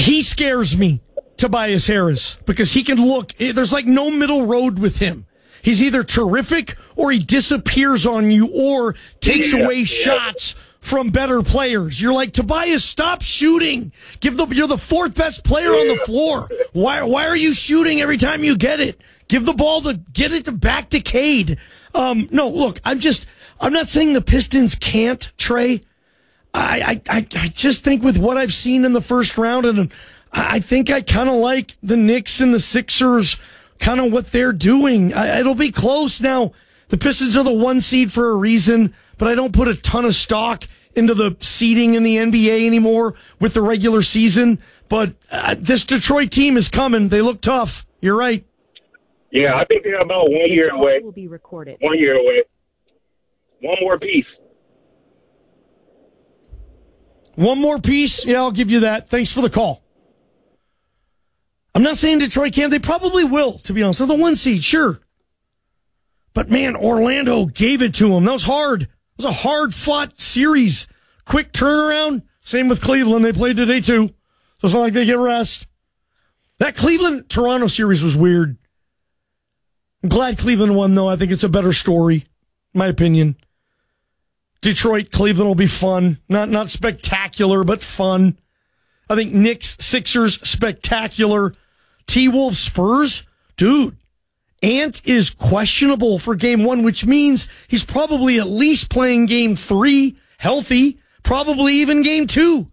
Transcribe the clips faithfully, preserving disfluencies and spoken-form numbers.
He scares me, Tobias Harris, because he can look, there's like no middle road with him. He's either terrific or he disappears on you or takes yeah, away yeah. shots from better players. You're like, Tobias, stop shooting. Give the You're the fourth best player on the floor. Why Why are you shooting every time you get it? Give the ball the get it to back to Cade. Um, no, look, I'm just I'm not saying the Pistons can't, Trey. I I I just think with what I've seen in the first round, and I think I kind of like the Knicks and the Sixers, kind of what they're doing. I, it'll be close now. The Pistons are the one seed for a reason, but I don't put a ton of stock into the seeding in the N B A anymore with the regular season. But uh, this Detroit team is coming. They look tough. You're right. Yeah, I think they're about one year away. Will be recorded. One year away. One more piece. One more piece. Yeah, I'll give you that. Thanks for the call. I'm not saying Detroit can. They probably will, to be honest. They're the one seed, sure. But, man, Orlando gave it to them. That was hard. It was a hard-fought series. Quick turnaround. Same with Cleveland. They played today, too. So it's not like they get rest. That Cleveland-Toronto series was weird. I'm glad Cleveland won, though. I think it's a better story, in my opinion. Detroit, Cleveland will be fun. Not not spectacular, but fun. I think Knicks, Sixers, spectacular. T-Wolves, Spurs, dude. Ant is questionable for game one, which means he's probably at least playing game three, healthy, probably even game two.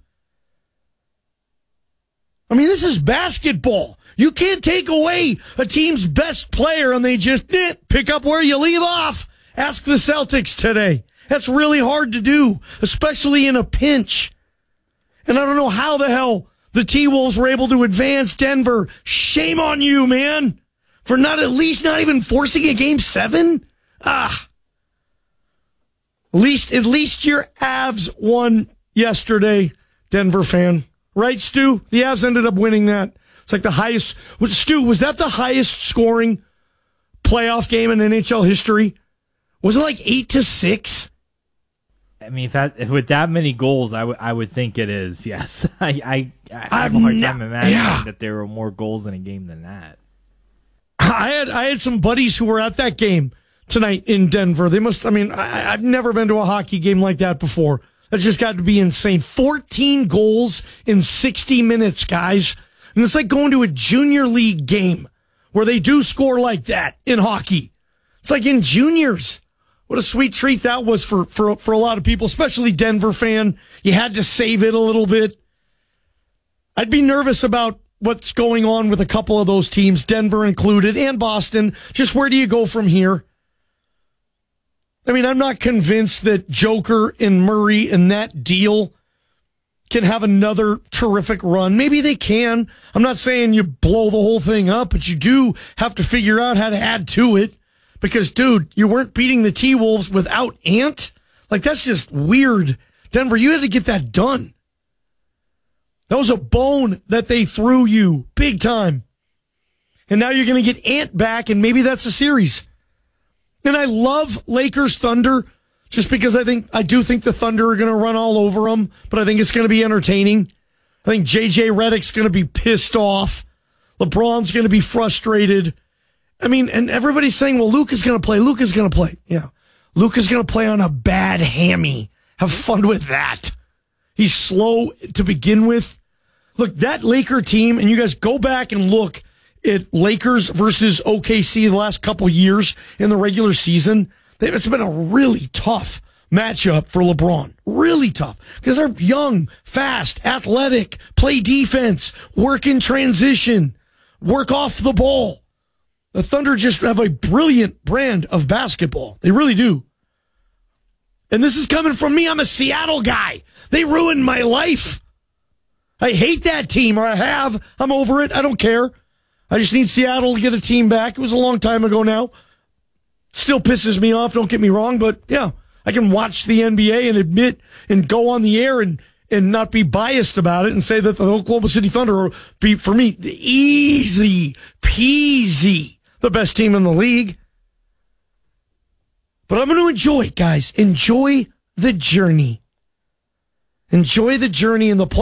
I mean, this is basketball. You can't take away a team's best player and they just eh, pick up where you leave off. Ask the Celtics today. That's really hard to do, especially in a pinch. And I don't know how the hell the T-Wolves were able to advance Denver. Shame on you, man, for not at least not even forcing a game seven. Ah. At least, at least your Avs won yesterday, Denver fan. Right, Stu? The Avs ended up winning that. It's like the highest. Was, Stu, was that the highest scoring playoff game in N H L history? Was it like eight to six? I mean, if that, if with that many goals, I would I would think it is. Yes, I I, I have a hard time imagining yeah. that there were more goals in a game than that. I had I had some buddies who were at that game tonight in Denver. They must. I mean, I, I've never been to a hockey game like that before. That just got to be insane. fourteen goals in sixty minutes, guys. And it's like going to a junior league game where they do score like that in hockey. It's like in juniors. What a sweet treat that was for, for, for a lot of people, especially Denver fan. You had to save it a little bit. I'd be nervous about what's going on with a couple of those teams, Denver included, and Boston. Just where do you go from here? I mean, I'm not convinced that Joker and Murray and that deal can have another terrific run. Maybe they can. I'm not saying you blow the whole thing up, but you do have to figure out how to add to it. Because, dude, you weren't beating the T-Wolves without Ant. Like, that's just weird. Denver, you had to get that done. That was a bone that they threw you big time. And now you're going to get Ant back, and maybe that's a series. And I love Lakers Thunder just because I think I do think the Thunder are going to run all over them, but I think it's going to be entertaining. I think J J Redick's going to be pissed off. LeBron's going to be frustrated. I mean, and everybody's saying, well, Luka's going to play. Luka's going to play. Yeah. Luka's going to play on a bad hammy. Have fun with that. He's slow to begin with. Look, that Laker team, and you guys go back and look at Lakers versus O K C the last couple years in the regular season. It's been a really tough matchup for LeBron. Really tough. Because they're young, fast, athletic, play defense, work in transition, work off the ball. The Thunder just have a brilliant brand of basketball. They really do. And this is coming from me. I'm a Seattle guy. They ruined my life. I hate that team, or I have. I'm over it. I don't care. I just need Seattle to get a team back. It was a long time ago now. Still pisses me off, don't get me wrong, but yeah, I can watch the N B A and admit and go on the air and, and not be biased about it and say that the Oklahoma City Thunder will be, for me, easy peasy, the best team in the league. But I'm going to enjoy it, guys. Enjoy the journey. Enjoy the journey in the play.